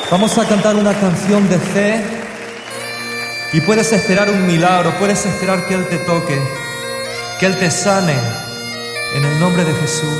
Vamos a cantar una canción de fe y puedes esperar un milagro, puedes esperar que Él te toque, que Él te sane en el nombre de Jesús.